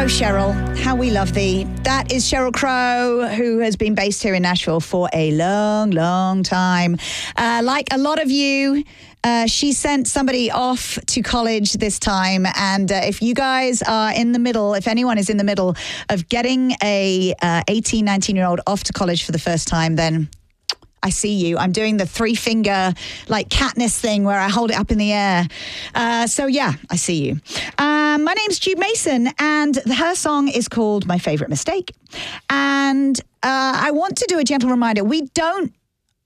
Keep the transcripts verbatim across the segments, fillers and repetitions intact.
Oh, Sheryl, how we love thee. That is Sheryl Crow, who has been based here in Nashville for a long, long time. Uh, like a lot of you, uh, she sent somebody off to college this time. And uh, if you guys are in the middle, if anyone is in the middle of getting a uh, eighteen, nineteen-year-old off to college for the first time, then I see you. I'm doing the three finger, like Katniss thing where I hold it up in the air. Uh, so yeah, I see you. Um, my name's Jude Mason, and her song is called My Favorite Mistake. And uh, I want to do a gentle reminder. We don't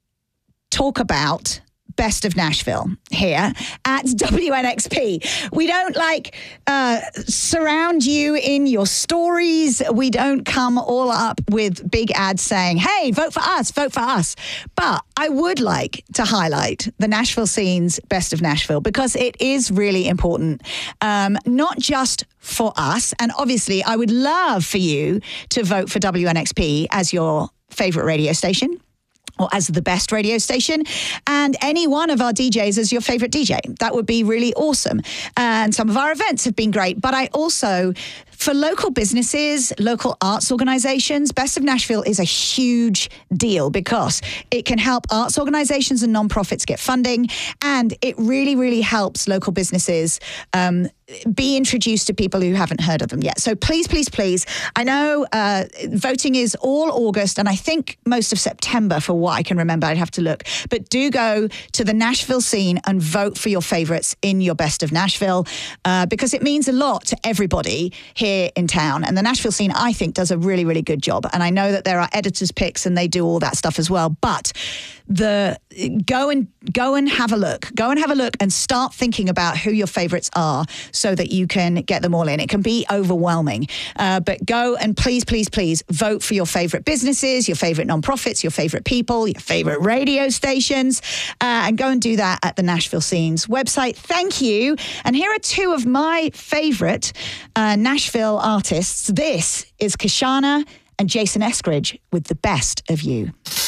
talk about Best of Nashville here at W N X P. We don't like uh, surround you in your stories. We don't come all up with big ads saying, hey, vote for us, vote for us. But I would like to highlight the Nashville scene's Best of Nashville because it is really important, um, not just for us. And obviously, I would love for you to vote for W N X P as your favorite radio station, or as the best radio station, and any one of our D Js as your favorite D J. That would be really awesome. And some of our events have been great, but I also, for local businesses, local arts organizations, Best of Nashville is a huge deal because it can help arts organizations and nonprofits get funding, and it really, really helps local businesses um, be introduced to people who haven't heard of them yet. So please, please, please, I know uh, voting is all August and I think most of September for what I can remember. I'd have to look. But do go to the Nashville scene and vote for your favorites in your Best of Nashville uh, because it means a lot to everybody here in town. And the Nashville scene, I think, does a really, really good job. And I know that there are editors' picks and they do all that stuff as well. But the go and go and have a look. Go and have a look and start thinking about who your favorites are so that you can get them all in. It can be overwhelming. Uh, but go and please, please, please vote for your favorite businesses, your favorite nonprofits, your favorite people, your favorite radio stations, uh, and go and do that at the Nashville Scenes website. Thank you. And here are two of my favorite uh, Nashville artists. This is Kashana and Jason Eskridge with The Best of You.